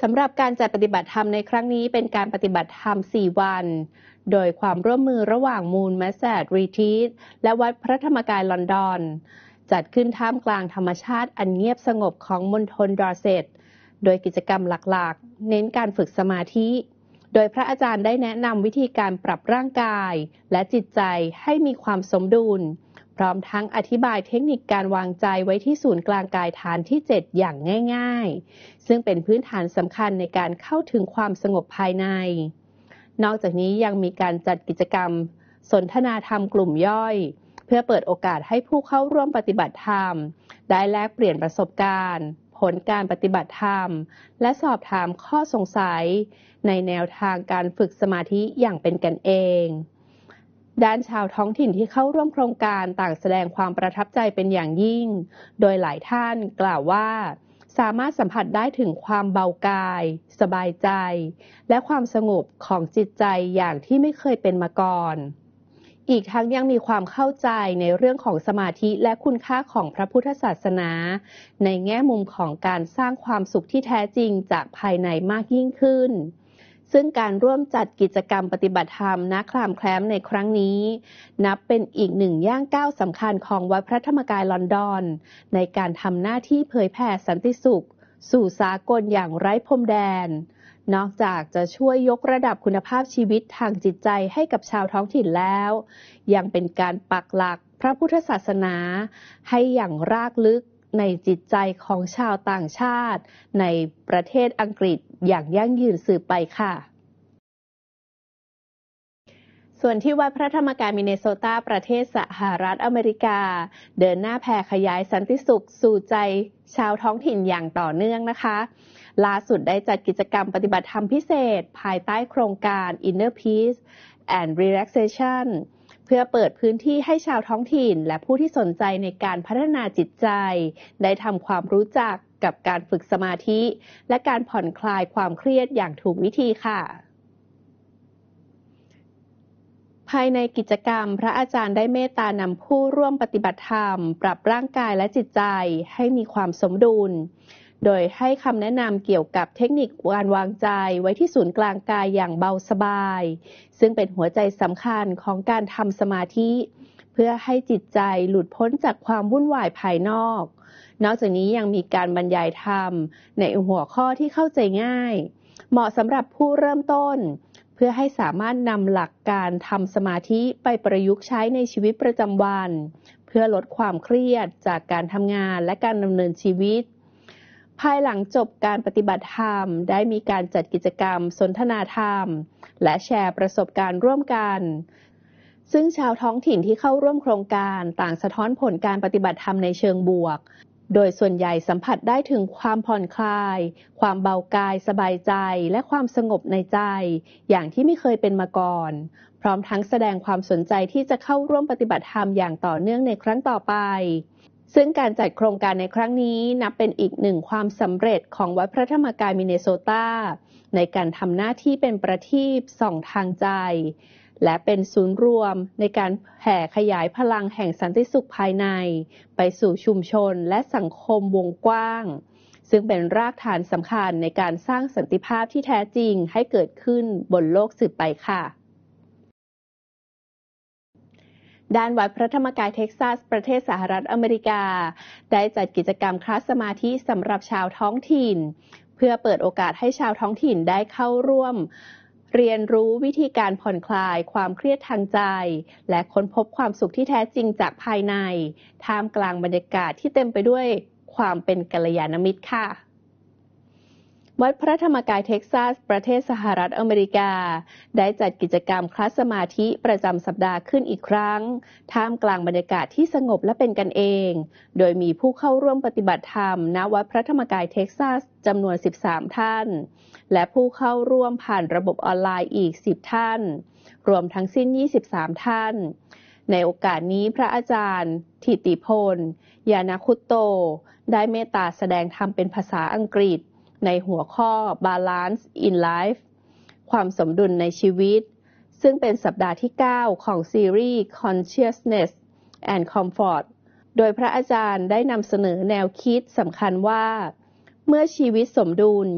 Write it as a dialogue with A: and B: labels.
A: สำหรับการจัดปฏิบัติธรรมในครั้งนี้เป็นการปฏิบัติธรรม 4 วัน โดยความร่วมมือระหว่าง Moon Massage Retreat และวัดพระธรรมกายลอนดอน จัดขึ้นท่ามกลางธรรมชาติอันเงียบสงบของมณฑลดอร์เซต โดยกิจกรรมหลักๆ เน้นการฝึกสมาธิ โดยพระอาจารย์ได้แนะนำวิธีการปรับร่างกายและจิตใจให้มีความสมดุล พร้อมทั้งอธิบายเทคนิคการวางใจไว้ที่ศูนย์กลางกายฐานที่ 7 อย่างง่ายๆ ซึ่งเป็นพื้นฐานสำคัญในการเข้าถึงความสงบภายใน นอกจากนี้ยังมีการจัดกิจกรรมสนทนาธรรมกลุ่มย่อย เพื่อเปิดโอกาสให้ผู้เข้าร่วมปฏิบัติธรรมได้แลกเปลี่ยนประสบการณ์ผลการปฏิบัติธรรมและสอบถามข้อสงสัยในแนวทางการฝึกสมาธิอย่างเป็นกันเองด้านชาวท้องถิ่นที่เข้าร่วมโครงการต่างแสดงความประทับใจเป็นอย่างยิ่งโดยหลายท่านกล่าวว่าสามารถสัมผัสได้ถึงความเบากายสบายใจและความสงบของจิตใจอย่างที่ไม่เคยเป็นมาก่อนอีกทั้งยังมีความเข้าใจในเรื่องของสมาธิและคุณค่าของพระพุทธศาสนาในแง่มุมของการสร้างความสุขที่แท้จริงจากภายในมากยิ่งขึ้นซึ่งการร่วมจัดกิจกรรมปฏิบัติธรรมณคลามแคลมในครั้งนี้นับเป็นอีกหนึ่งย่างก้าวสำคัญของวัดพระธรรมกายลอนดอนในการทำหน้าที่เผยแผ่สันติสุขสู่สากลอย่างไร้พรมแดนนอกจากจะช่วยยกระดับคุณภาพชีวิตทางจิตใจให้กับชาวท้องถิ่นแล้วยังเป็นการปักหลักพระพุทธศาสนาให้อย่างรากลึกในจิตใจของชาวต่างชาติในประเทศอังกฤษอย่างยั่งยืนสืบไปค่ะส่วนที่วัดพระธรรมกายมินเนโซตาประเทศสหรัฐอเมริกาเดินหน้าแผ่ขยายสันติสุขสู่ใจชาวท้องถิ่นอย่างต่อเนื่องนะคะล่าสุดได้จัดกิจกรรมปฏิบัติธรรมพิเศษภายใต้โครงการ Inner Peace and Relaxation เพื่อเปิดพื้นที่ให้ชาวท้องถิ่นและผู้ที่สนใจในการพัฒนาจิตใจได้ทำความรู้จักกับการฝึกสมาธิและการผ่อนคลายความเครียดอย่างถูกวิธีค่ะภายในกิจกรรมพระอาจารย์ได้เมตตานำผู้ร่วมปฏิบัติธรรมปรับร่างกายและจิตใจให้มีความสมดุลโดยให้คำแนะนำเกี่ยวกับเทคนิคการวางใจไว้ที่ศูนย์กลางกายอย่างเบาสบายซึ่งเป็นหัวใจสำคัญของการทำสมาธิเพื่อให้จิตใจหลุดพ้นจากความวุ่นวายภายนอกจากนี้ยังมีการบรรยายธรรมในหัวข้อที่เข้าใจง่ายเหมาะสำหรับผู้เริ่มต้นเพื่อให้สามารถนำหลักการทำสมาธิไปประยุกต์ใช้ในชีวิตประจำวันเพื่อลดความเครียดจากการทำงานและการดำเนินชีวิตภายหลังจบการปฏิบัติธรรมได้มีการจัดกิจกรรมสนทนาธรรมและแชร์ประสบการณ์ร่วมกันซึ่งชาวท้องถิ่นที่เข้าร่วมโครงการต่างสะท้อนผลการปฏิบัติธรรมในเชิงบวกโดยส่วนใหญ่สัมผัสได้ถึงความผ่อนคลายความเบากายสบายใจและความสงบในใจอย่างที่ไม่เคยเป็นมาก่อนพร้อมทั้งแสดงความสนใจที่จะเข้าร่วมปฏิบัติธรรมอย่างต่อเนื่องในครั้งต่อไปซึ่งการจัดโครงการในครั้งนี้นับเป็นอีกหนึ่งความสำเร็จของวัดพระธรรมกายมินเนโซตาในการทำหน้าที่เป็นประทีปส่องทางใจและเป็นศูนย์รวมในการแผ่ขยายพลังแห่งสันติสุขภายในไปสู่ชุมชนและสังคมวงกว้างซึ่งเป็นรากฐานสำคัญในการสร้างสันติภาพที่แท้จริงให้เกิดขึ้นบนโลกสืบไปค่ะด้านวัดพระธรรมกายเท็กซัสประเทศสหรัฐอเมริกาได้จัดกิจกรรมคลาสสมาธิสำหรับชาวท้องถิ่นเพื่อเปิดโอกาสให้ชาวท้องถิ่นได้เข้าร่วมเรียนรู้วิธีการผ่อนคลายความเครียดทางใจและค้นพบความสุขที่แท้จริงจากภายในท่ามกลางบรรยากาศที่เต็มไปด้วยความเป็นกัลยาณมิตรค่ะวัดพระธรรมกายเท็กซัสประเทศสหรัฐอเมริกาได้จัดกิจกรรมคลาสสมาธิประจำสัปดาห์ขึ้นอีกครั้งท่ามกลางบรรยากาศที่สงบและเป็นกันเองโดยมีผู้เข้าร่วมปฏิบัติธรรมณวัดพระธรรมกายเท็กซัสจำนวน13ท่านและผู้เข้าร่วมผ่านระบบออนไลน์อีก10ท่านรวมทั้งสิ้น23ท่านในโอกาสนี้พระอาจารย์ถิติพลยานาคุตโตได้เมตตาแสดงธรรมเป็นภาษาอังกฤษในหัวข้อ Balance in Life ความสมดุลในชีวิตซึ่งเป็นสัปดาห์ที่ 9 ของซีรีส์ Consciousness and Comfort โดยพระอาจารย์ได้นำเสนอแนวคิดสำคัญว่าเมื่อชีวิตสมดุล